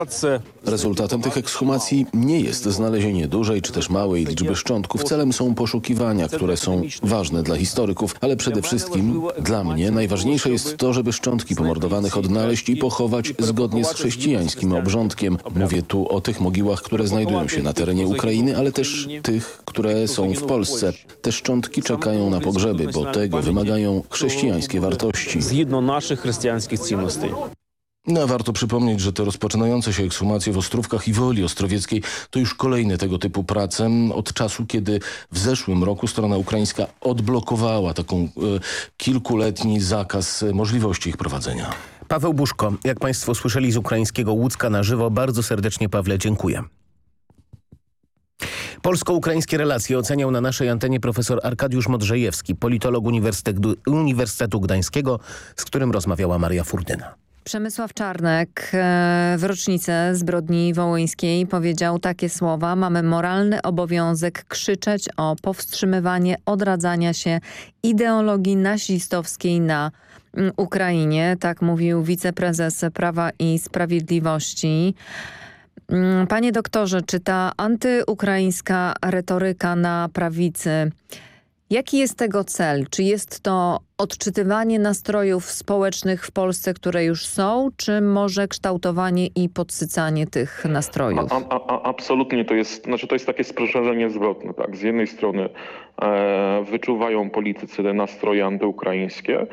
Rezultatem tych ekshumacji nie jest znalezienie dużej czy też małej liczby szczątków. Celem są poszukiwania, które są ważne dla historyków, ale przede wszystkim dla mnie najważniejsze jest to, żeby szczątki pomordowanych odnaleźć i pochować zgodnie z chrześcijańskim obrządkiem. Mówię tu o tych mogiłach, które znajdują się na terenie Ukrainy, ale też tych, które są w Polsce. Te szczątki czekają na pogrzeby, bo tego wymagają chrześcijańskie wartości. Zgodnie naszych chrześcijańskich цінностей. No, warto przypomnieć, że te rozpoczynające się ekshumacje w Ostrówkach i Woli Ostrowieckiej to już kolejne tego typu prace od czasu, kiedy w zeszłym roku strona ukraińska odblokowała taką kilkuletni zakaz możliwości ich prowadzenia. Paweł Buszko, jak Państwo słyszeli z ukraińskiego Łódzka na żywo, bardzo serdecznie, Pawle, dziękuję. Polsko-ukraińskie relacje oceniał na naszej antenie profesor Arkadiusz Modrzejewski, politolog Uniwersytetu Gdańskiego, z którym rozmawiała Maria Furdyna. Przemysław Czarnek w rocznicę zbrodni wołyńskiej powiedział takie słowa: mamy moralny obowiązek krzyczeć o powstrzymywanie odradzania się ideologii nazistowskiej na Ukrainie. Tak mówił wiceprezes Prawa i Sprawiedliwości. Panie doktorze, czy ta antyukraińska retoryka na prawicy, jaki jest tego cel? Czy jest to odczytywanie nastrojów społecznych w Polsce, które już są, czy może kształtowanie i podsycanie tych nastrojów? Absolutnie to jest takie sprzężenie zwrotne. Tak? Z jednej strony wyczuwają politycy te nastroje antyukraińskie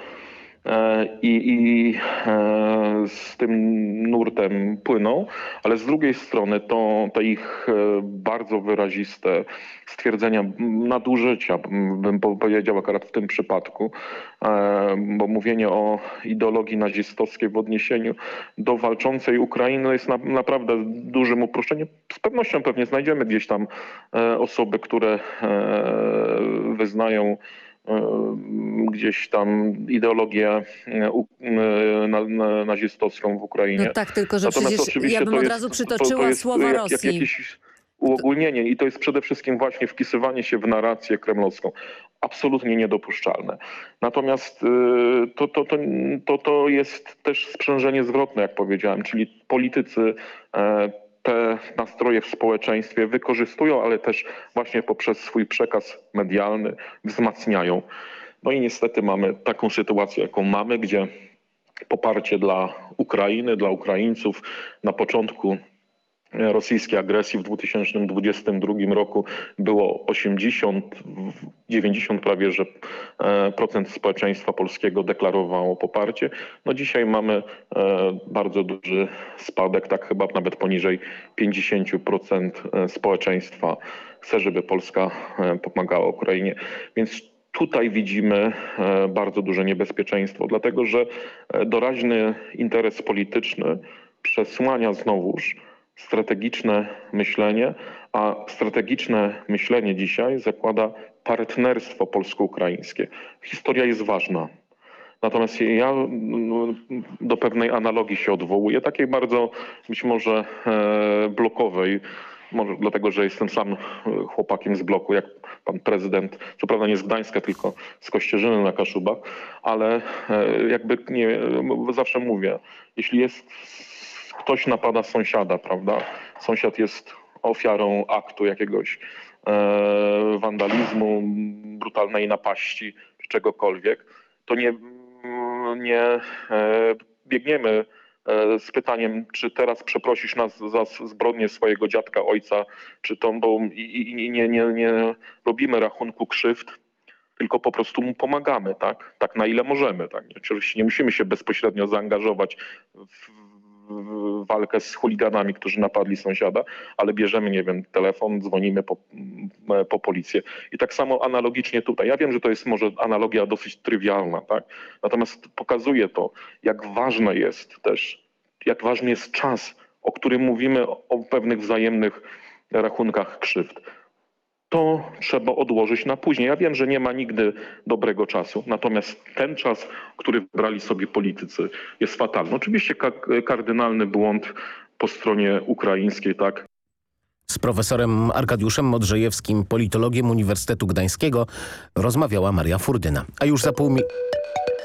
i z tym nurtem płyną, ale z drugiej strony to te ich bardzo wyraziste stwierdzenia nadużycia, bym powiedział akurat w tym przypadku, bo mówienie o ideologii nazistowskiej w odniesieniu do walczącej Ukrainy jest naprawdę dużym uproszczeniem. Z pewnością pewnie znajdziemy gdzieś tam osoby, które wyznają gdzieś tam ideologię nazistowską w Ukrainie. No tak, tylko że Natomiast przecież ja bym od razu przytoczyła słowa Rosji. Jakieś uogólnienie i to jest przede wszystkim właśnie wpisywanie się w narrację kremlowską. Absolutnie niedopuszczalne. Natomiast to jest też sprzężenie zwrotne, jak powiedziałem, czyli politycy te nastroje w społeczeństwie wykorzystują, ale też właśnie poprzez swój przekaz medialny wzmacniają. No i niestety mamy taką sytuację, jaką mamy, gdzie poparcie dla Ukrainy, dla Ukraińców na początku rosyjskiej agresji w 2022 roku było 90 prawie, że procent społeczeństwa polskiego deklarowało poparcie. No dzisiaj mamy bardzo duży spadek, tak chyba nawet poniżej 50% społeczeństwa chce, żeby Polska pomagała Ukrainie. Więc tutaj widzimy bardzo duże niebezpieczeństwo, dlatego że doraźny interes polityczny przesłania znowuż strategiczne myślenie, a strategiczne myślenie dzisiaj zakłada partnerstwo polsko-ukraińskie. Historia jest ważna. Natomiast ja do pewnej analogii się odwołuję, takiej bardzo być może blokowej, może dlatego, że jestem sam chłopakiem z bloku, jak pan prezydent, co prawda nie z Gdańska, tylko z Kościerzyny na Kaszubach, ale jakby nie, zawsze mówię, jeśli ktoś napada sąsiada, prawda? Sąsiad jest ofiarą aktu jakiegoś wandalizmu, brutalnej napaści czy czegokolwiek, to nie biegniemy z pytaniem, czy teraz przeprosisz nas za zbrodnię swojego dziadka, ojca, czy to, bo nie robimy rachunku krzywd, tylko po prostu mu pomagamy, tak na ile możemy. Tak? Oczywiście nie musimy się bezpośrednio zaangażować w walkę z chuliganami, którzy napadli sąsiada, ale bierzemy, nie wiem, telefon, dzwonimy po policję. I tak samo analogicznie tutaj. Ja wiem, że to jest może analogia dosyć trywialna, tak? Natomiast pokazuje to, jak ważne jest też, jak ważny jest czas, o którym mówimy o pewnych wzajemnych rachunkach krzywd. To trzeba odłożyć na później. Ja wiem, że nie ma nigdy dobrego czasu, natomiast ten czas, który wybrali sobie politycy, jest fatalny. Oczywiście kardynalny błąd po stronie ukraińskiej, tak. Z profesorem Arkadiuszem Modrzejewskim, politologiem Uniwersytetu Gdańskiego, rozmawiała Maria Furdyna. A już za pół